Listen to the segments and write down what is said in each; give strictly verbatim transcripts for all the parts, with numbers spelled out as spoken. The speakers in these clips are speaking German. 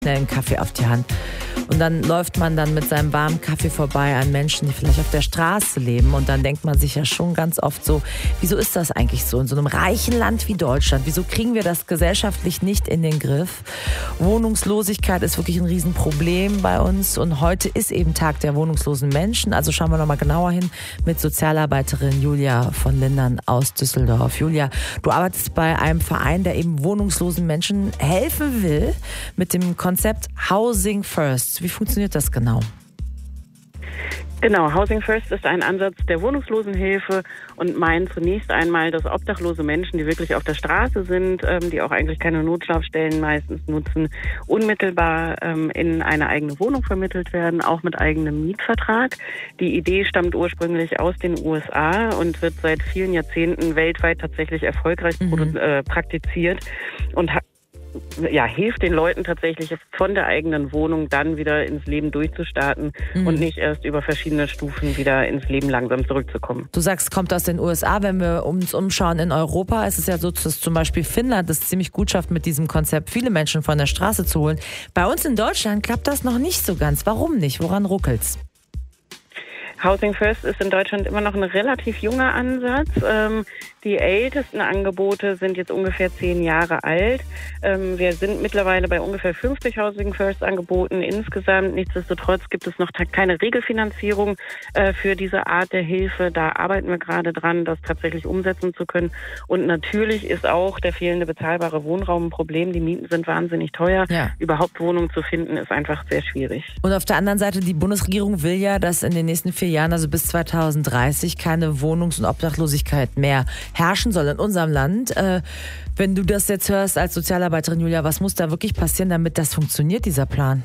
schnell einen Kaffee auf die Hand. Und dann läuft man dann mit seinem warmen Kaffee vorbei an Menschen, die vielleicht auf der Straße leben. Und dann denkt man sich ja schon ganz oft so, wieso ist das eigentlich so in so einem reichen Land wie Deutschland? Wieso kriegen wir das gesellschaftlich nicht in den Griff? Wohnungslosigkeit ist wirklich ein Riesenproblem bei uns. Und heute ist eben Tag der wohnungslosen Menschen. Also schauen wir nochmal genauer hin mit Sozialarbeiterin Julia von Lindern aus Düsseldorf. Julia, du arbeitest bei einem Verein, der eben wohnungslosen Menschen helfen will mit dem Konzept Housing First. Wie funktioniert das genau? Genau, Housing First ist ein Ansatz der Wohnungslosenhilfe und meint zunächst einmal, dass obdachlose Menschen, die wirklich auf der Straße sind, ähm, die auch eigentlich keine Notschlafstellen meistens nutzen, unmittelbar ähm, in eine eigene Wohnung vermittelt werden, auch mit eigenem Mietvertrag. Die Idee stammt ursprünglich aus den U S A und wird seit vielen Jahrzehnten weltweit tatsächlich erfolgreich mhm. äh, praktiziert und hat ja, hilft den Leuten tatsächlich von der eigenen Wohnung dann wieder ins Leben durchzustarten mhm. und nicht erst über verschiedene Stufen wieder ins Leben langsam zurückzukommen. Du sagst, kommt aus den U S A. Wenn wir uns umschauen in Europa, ist es ja so, dass zum Beispiel Finnland es ziemlich gut schafft, mit diesem Konzept viele Menschen von der Straße zu holen. Bei uns in Deutschland klappt das noch nicht so ganz. Warum nicht? Woran ruckelt's? Housing First ist in Deutschland immer noch ein relativ junger Ansatz. Ähm, die ältesten Angebote sind jetzt ungefähr zehn Jahre alt. Ähm, wir sind mittlerweile bei ungefähr fünfzig Housing First Angeboten insgesamt. Nichtsdestotrotz gibt es noch keine Regelfinanzierung äh, für diese Art der Hilfe. Da arbeiten wir gerade dran, das tatsächlich umsetzen zu können. Und natürlich ist auch der fehlende bezahlbare Wohnraum ein Problem. Die Mieten sind wahnsinnig teuer. Ja. Überhaupt Wohnungen zu finden, ist einfach sehr schwierig. Und auf der anderen Seite, die Bundesregierung will ja, dass in den nächsten vier Jahren, also bis zweitausenddreißig, keine Wohnungs- und Obdachlosigkeit mehr herrschen soll in unserem Land. Äh, wenn du das jetzt hörst als Sozialarbeiterin, Julia, was muss da wirklich passieren, damit das funktioniert, dieser Plan?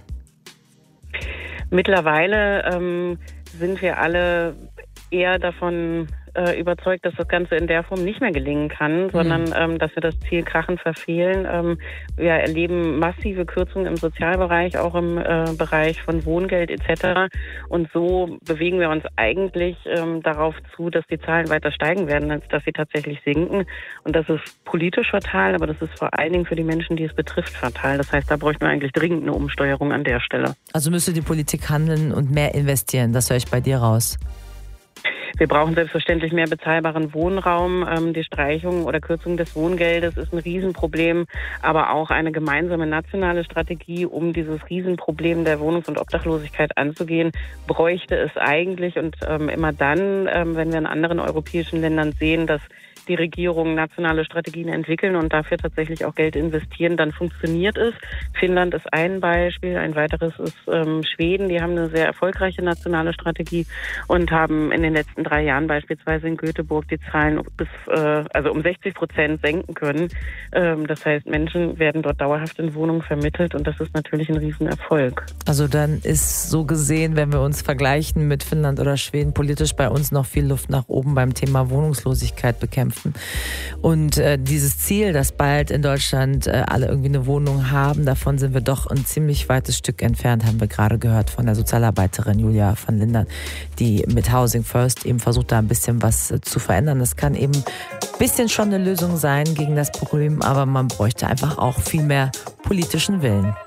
Mittlerweile ähm, sind wir alle eher davon äh, überzeugt, dass das Ganze in der Form nicht mehr gelingen kann, sondern mhm. ähm, dass wir das Ziel krachend verfehlen. Ähm, wir erleben massive Kürzungen im Sozialbereich, auch im äh, Bereich von Wohngeld et cetera. Und so bewegen wir uns eigentlich ähm, darauf zu, dass die Zahlen weiter steigen werden, als dass sie tatsächlich sinken. Und das ist politisch fatal, aber das ist vor allen Dingen für die Menschen, die es betrifft, fatal. Das heißt, da bräuchten wir eigentlich dringend eine Umsteuerung an der Stelle. Also müsste die Politik handeln und mehr investieren. Das höre ich bei dir raus. Wir brauchen selbstverständlich mehr bezahlbaren Wohnraum. Ähm, die Streichung oder Kürzung des Wohngeldes ist ein Riesenproblem, aber auch eine gemeinsame nationale Strategie, um dieses Riesenproblem der Wohnungs- und Obdachlosigkeit anzugehen, bräuchte es eigentlich. Und ähm, immer dann, ähm, wenn wir in anderen europäischen Ländern sehen, dass die Regierungen nationale Strategien entwickeln und dafür tatsächlich auch Geld investieren, dann funktioniert es. Finnland ist ein Beispiel, ein weiteres ist ähm, Schweden. Die haben eine sehr erfolgreiche nationale Strategie und haben in den letzten drei Jahren beispielsweise in Göteborg die Zahlen bis äh, also um sechzig Prozent senken können. Ähm, das heißt, Menschen werden dort dauerhaft in Wohnungen vermittelt und das ist natürlich ein Riesenerfolg. Also dann ist so gesehen, wenn wir uns vergleichen mit Finnland oder Schweden, politisch bei uns noch viel Luft nach oben beim Thema Wohnungslosigkeit bekämpfen. Und äh, dieses Ziel, dass bald in Deutschland äh, alle irgendwie eine Wohnung haben, davon sind wir doch ein ziemlich weites Stück entfernt, haben wir gerade gehört von der Sozialarbeiterin Julia von Lindern, die mit Housing First eben versucht, da ein bisschen was äh, zu verändern. Das kann eben ein bisschen schon eine Lösung sein gegen das Problem, aber man bräuchte einfach auch viel mehr politischen Willen.